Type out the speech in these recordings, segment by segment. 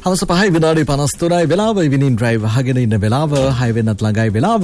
හවස 5 විනාඩි 53යි වෙලාව ඉවිනින් ඩ්‍රයිව් අහගෙන ඉන්න වෙලාව 6 වෙනත් ළඟයි වෙලාව.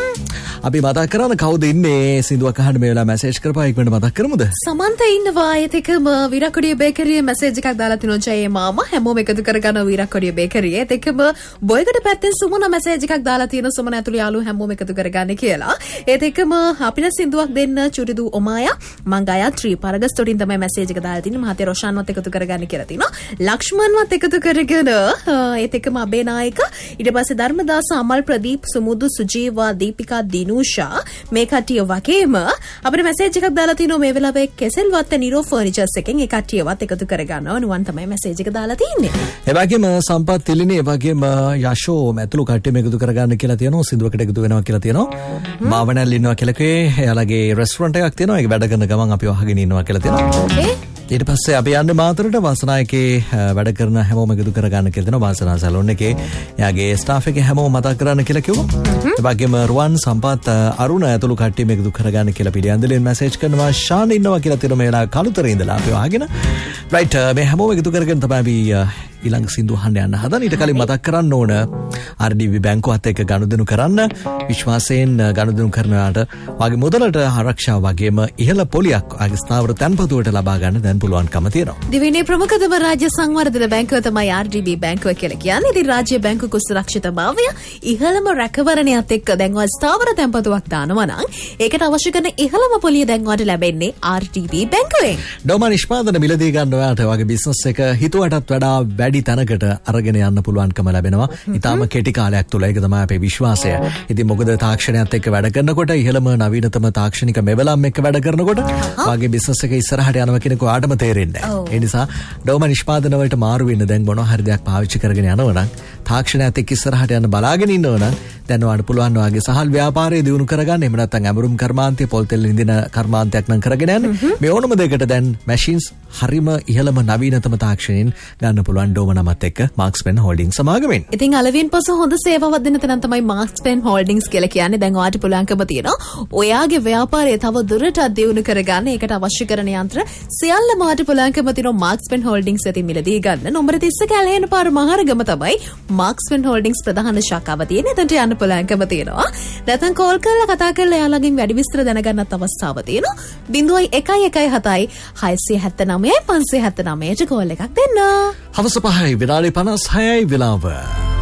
අපි මතක් කරන්න කවුද ඉන්නේ සින්දුවක් අහන්න මේ වෙලාව මැසේජ් කරපුවා ඉක්මනට මතක් කරමුද? සමන්ත ඉන්නවා ඒකම විරකොඩිය බේකරියේ මැසේජ් එකක් දාලා තිනෝ ජයේ මාමා හැමෝම එකතු කරගන්න විරකොඩිය බේකරියේ ඒකම බොයකට පැත්තෙන් සුමන මැසේජ් එකක් දාලා තියෙන සුමන ඇතුළේ යාළුවෝ හැමෝම එකතු කරගන්න කියලා. ඒත් එකම අපිට සින්දුවක් දෙන්න චුරිදු ඔමායා මං ගායත්‍රි පරගස්තොටින් තමයි මැසේජ් එක දාලා තින්නේ මහතේ රොෂාන්වත් එකතු කරගන්න කියලා තිනවා. ලක්ෂ්මන්වත් එකතු කරගෙන ඒත් එකම අබේනායක ඊට පස්සේ ධර්මදාස අමල් ප්‍රදීප් සුමුදු සුජීවා දීපිකා දිනුෂා මේ කට්ටිය වගේම අපිට මැසේජ් එකක් දාලා තිනවා මේ වෙලාවේ කෙසෙල්වත් නිරෝ ෆර්නිචර්ස් එකෙන් ඒ කට්ටියවත් එකතු කරගන්නවා නුවන් තමයි මැසේජ් එක දාලා තින්නේ. ඒ වගේම සම්පත් තිලිනි ඒ වගේම යෂෝ මැතුළු කට්ටියම එකතු කරගන්න කියලා තියෙනවා සින්දුවකට එකතු වෙනවා කියලා තියෙනවා. මාවනල් ඉන්නවා කියලාකේ එයාලගේ රෙස්ටොරන්ට් එකක් තියෙනවා ඒක වැඩ කරන ගමන් අපි අහගෙන ඉන්නවා කියලා තියෙනවා. ඊට පස්සේ අපි යන්නේ මාතරට වාසනායකේ වැඩ කරන හැමෝම එකතු කරගන්න කියලා දෙනවා වාසනා සැලොන් එකේ එයාගේ ස්ටාෆ් එකේ හැමෝම මතක් කරන්න කියලා කිව්වා. ඒ වගේම රුවන් සම්පත් අරුණ ඇතුළු කට්ටියම එකතු කරගන්න කියලා පිළියන්දලෙන් මැසේජ් කරනවා ශාන් ඉන්නවා කියලා තියෙනවා මේ වෙලාව කලුතරේ ඉඳලා අපි අහගෙන රයිට් මේ හැමෝම එකතු කරගෙන තමයි අපි ඊළඟ සින්දු අහන්න යන්න හදන. ඊට කලින් මතක් කරන්න ඕන RDB බැංකුවත් එක්ක ගනුදෙනු කරන්න විශ්වාසයෙන් ගනුදෙනු කරනවාට වාගේ මුදලට ආරක්ෂාව වගේම ඉහළ පොලියක් වාගේ ස්ථාවර තැන්පතුවට ලබා ගන්න දැන් පුළුවන්කම තියෙනවා. දිවිනේ ප්‍රමුඛතම රාජ්‍ය සංවර්ධන බැංකුව තමයි RDB බැංකුව කියලා කියන්නේ. ඉතින් රාජ්‍ය බැංකුවේ සුරක්ෂිතභාවය ඉහළම රැකවරණයත් එක්ක දැන් ඔය ස්ථාවර තැන්පතුවක් දානවා නම් ඒකට අවශ්‍ය කරන ඉහළම පොලිය දැන් ඔයාලට ලැබෙන්නේ RDB බැංකුවෙන්. ඩෝමා නිෂ්පාදන මිලදී ගන්න ඔයාලට වාගේ බිස්නස් එක හිතුවටත් වඩා වැඩි තැනකට අරගෙන යන්න පුළුවන්කම ලැබෙනවා. ඊටාම කෙටි කාලයක් තුළ ඒක තමයි අපේ විශ්වාසය. ඉතින් මොකද තාක්ෂණයත් එක්ක වැඩ කරනකොට ඉහළම නවීනතම තාක්ෂණික මෙවලම් එක්ක වැඩ කරනකොට වාගේ බිස්නස් එක ඉස්සරහට යනවා කියන එක ඔයාටම තේරෙන්නේ නැහැ. ඒ නිසා ඩෝම නිෂ්පාදන වලට මාරු වෙන්න දැන් මොනවා හරි දෙයක් පාවිච්චි කරගෙන යනවා නම් තාක්ෂණයත් එක්ක ඉස්සරහට යන්න බලාගෙන ඉන්නවා නම් දැන් ඔයාලට පුළුවන් වාගේ සහල් ව්‍යාපාරය දියුණු කරගන්න. එහෙම නැත්නම් ඇමරුම් කර්මාන්තය පොල් තෙල් ඉඳින කර්මාන්තයක් නම් කරගෙන යන්න. මේ ඕනම දෙයකට දැන් මැෂින්ස් හරිම ඉහළම නවීනතම තාක්ෂණයෙන් ගන්න පුළුවන් ඩෝම නමත් එක්ක මාක්ස් පෙන් හෝල්ඩින්ග් සමාගමෙන්. ඉතින් අලවින් පසු හොඳ සේවාවක් දෙන තැන තමයි මාක්ස් පෙන් හෝල්ඩින්ග්ස් කියලා කියන්නේ. දැන් ඔයාලට පුළුවන්කම තියෙනවා ඔයාගේ ව්‍යාපාරය තව දුරටත් දියුණු කරගන්න. ඒකට අවශ්‍ය කරන යන්ත්‍ර සියල්ලම ඔයාලට පුළුවන්කම තියෙනවා මාක්ස් පෙන් හෝල්ඩින්ග්ස් ඇති මිලදී ගන්න. නම්බර 30 කැලේන පාර මහරගම තමයි මාක්ස් පෙන් හෝල්ඩින්ග්ස් ප්‍රධාන ශාඛාව තියෙන්නේ. එතනට යන්න පුළුවන්කම තියෙනවා. නැත්නම් කෝල් කරලා කතා කරලා එයාලගෙන් වැඩි විස්තර දැනගන්නත් අවස්ථාව තියෙනවා. 0117 679 579ට කෝල් එකක් දෙන්න. හවස 5 විනාඩි 56යි වෙලාව.